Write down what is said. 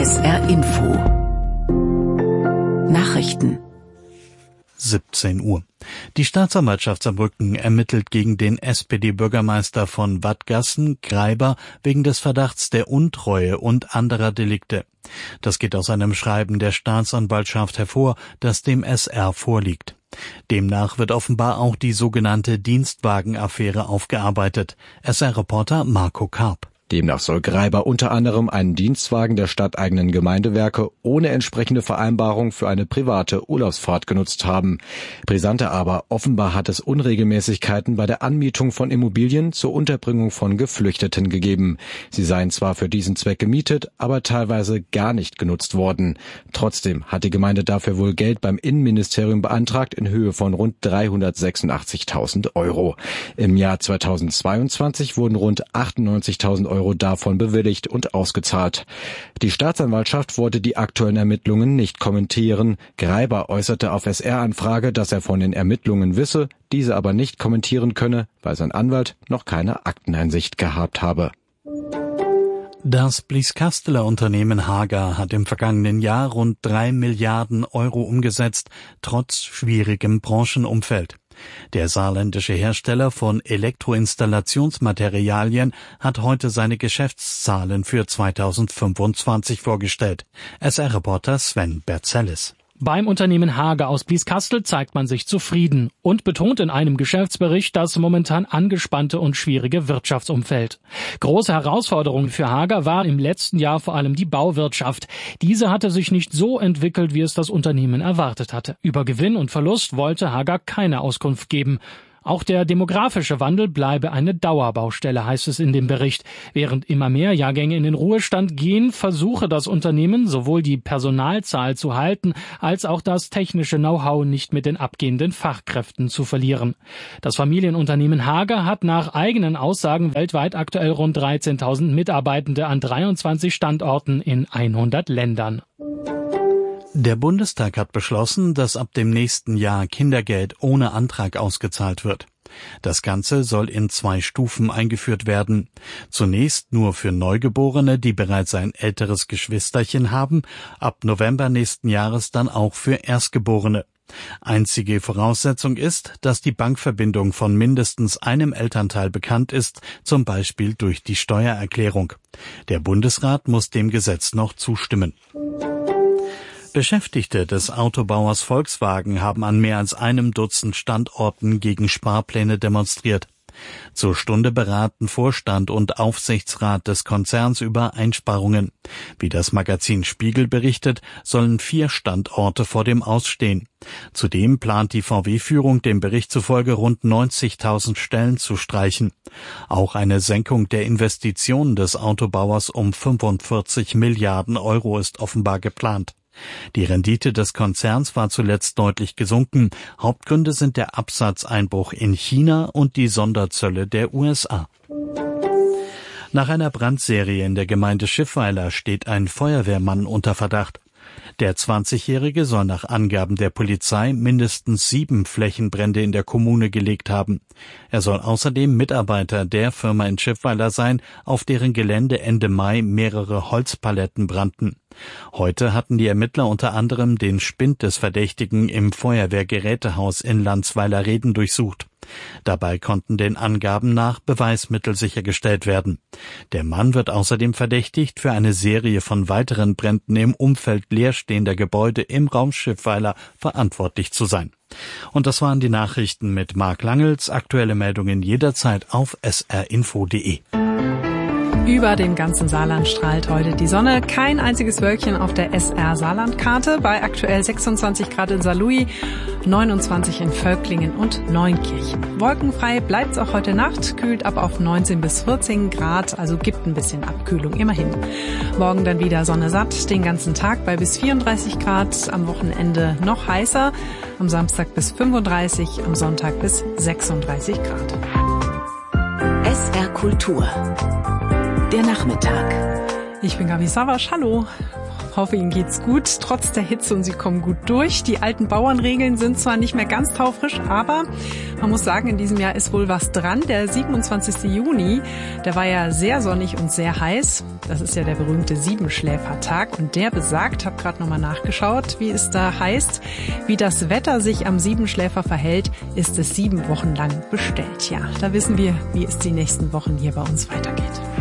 SR Info Nachrichten 17 Uhr. Die Staatsanwaltschaft Saarbrücken ermittelt gegen den SPD-Bürgermeister von Wadgassen, Greiber, wegen des Verdachts der Untreue und anderer Delikte. Das geht aus einem Schreiben der Staatsanwaltschaft hervor, das dem SR vorliegt. Demnach wird offenbar auch die sogenannte Dienstwagenaffäre aufgearbeitet. SR-Reporter Marco Karp. Demnach soll Greiber unter anderem einen Dienstwagen der stadteigenen Gemeindewerke ohne entsprechende Vereinbarung für eine private Urlaubsfahrt genutzt haben. Brisanter aber, offenbar hat es Unregelmäßigkeiten bei der Anmietung von Immobilien zur Unterbringung von Geflüchteten gegeben. Sie seien zwar für diesen Zweck gemietet, aber teilweise gar nicht genutzt worden. Trotzdem hat die Gemeinde dafür wohl Geld beim Innenministerium beantragt in Höhe von rund 386.000 €. Im Jahr 2022 wurden rund 98.000 € davon bewilligt und ausgezahlt. Die Staatsanwaltschaft wollte die aktuellen Ermittlungen nicht kommentieren. Greiber äußerte auf SR-Anfrage, dass er von den Ermittlungen wisse, diese aber nicht kommentieren könne, weil sein Anwalt noch keine Akteneinsicht gehabt habe. Das Blieskasseler Unternehmen Haga hat im vergangenen Jahr rund 3 Milliarden € umgesetzt, trotz schwierigem Branchenumfeld. Der saarländische Hersteller von Elektroinstallationsmaterialien hat heute seine Geschäftszahlen für 2025 vorgestellt. SR-Reporter Sven Berzellis. Beim Unternehmen Haga aus Blieskastel zeigt man sich zufrieden und betont in einem Geschäftsbericht das momentan angespannte und schwierige Wirtschaftsumfeld. Große Herausforderung für Haga war im letzten Jahr vor allem die Bauwirtschaft. Diese hatte sich nicht so entwickelt, wie es das Unternehmen erwartet hatte. Über Gewinn und Verlust wollte Haga keine Auskunft geben. Auch der demografische Wandel bleibe eine Dauerbaustelle, heißt es in dem Bericht. Während immer mehr Jahrgänge in den Ruhestand gehen, versuche das Unternehmen sowohl die Personalzahl zu halten, als auch das technische Know-how nicht mit den abgehenden Fachkräften zu verlieren. Das Familienunternehmen Haga hat nach eigenen Aussagen weltweit aktuell rund 13.000 Mitarbeitende an 23 Standorten in 100 Ländern. Der Bundestag hat beschlossen, dass ab dem nächsten Jahr Kindergeld ohne Antrag ausgezahlt wird. Das Ganze soll in 2 Stufen eingeführt werden. Zunächst nur für Neugeborene, die bereits ein älteres Geschwisterchen haben, ab November nächsten Jahres dann auch für Erstgeborene. Einzige Voraussetzung ist, dass die Bankverbindung von mindestens einem Elternteil bekannt ist, zum Beispiel durch die Steuererklärung. Der Bundesrat muss dem Gesetz noch zustimmen. Beschäftigte des Autobauers Volkswagen haben an mehr als einem Dutzend Standorten gegen Sparpläne demonstriert. Zur Stunde beraten Vorstand und Aufsichtsrat des Konzerns über Einsparungen. Wie das Magazin Spiegel berichtet, sollen 4 Standorte vor dem Aus stehen. Zudem plant die VW-Führung dem Bericht zufolge rund 90.000 Stellen zu streichen. Auch eine Senkung der Investitionen des Autobauers um 45 Milliarden € ist offenbar geplant. Die Rendite des Konzerns war zuletzt deutlich gesunken. Hauptgründe sind der Absatzeinbruch in China und die Sonderzölle der USA. Nach einer Brandserie in der Gemeinde Schiffweiler steht ein Feuerwehrmann unter Verdacht. Der 20-Jährige soll nach Angaben der Polizei mindestens 7 Flächenbrände in der Kommune gelegt haben. Er soll außerdem Mitarbeiter der Firma in Schiffweiler sein, auf deren Gelände Ende Mai mehrere Holzpaletten brannten. Heute hatten die Ermittler unter anderem den Spind des Verdächtigen im Feuerwehrgerätehaus in Landsweiler-Reden durchsucht. Dabei konnten den Angaben nach Beweismittel sichergestellt werden. Der Mann wird außerdem verdächtigt, für eine Serie von weiteren Bränden im Umfeld leerstehender Gebäude im Raum Schiffweiler verantwortlich zu sein. Und das waren die Nachrichten mit Marc Langels. Aktuelle Meldungen jederzeit auf srinfo.de. Über dem ganzen Saarland strahlt heute die Sonne. Kein einziges Wölkchen auf der SR-Saarland-Karte. Bei aktuell 26 Grad in Saarlouis, 29 in Völklingen und Neunkirchen. Wolkenfrei bleibt's auch heute Nacht. Kühlt ab auf 19 bis 14 Grad, also gibt ein bisschen Abkühlung immerhin. Morgen dann wieder Sonne satt, den ganzen Tag bei bis 34 Grad. Am Wochenende noch heißer. Am Samstag bis 35, am Sonntag bis 36 Grad. SR Kultur. Der Nachmittag. Ich bin Gabi Savasch, hallo. Hoffe, Ihnen geht's gut, trotz der Hitze, und Sie kommen gut durch. Die alten Bauernregeln sind zwar nicht mehr ganz taufrisch, aber man muss sagen, in diesem Jahr ist wohl was dran. Der 27. Juni, der war ja sehr sonnig und sehr heiß. Das ist ja der berühmte Siebenschläfertag und der besagt, habe gerade nochmal nachgeschaut, wie es da heißt, wie das Wetter sich am Siebenschläfer verhält, ist es 7 Wochen lang bestellt. Ja, da wissen wir, wie es die nächsten Wochen hier bei uns weitergeht.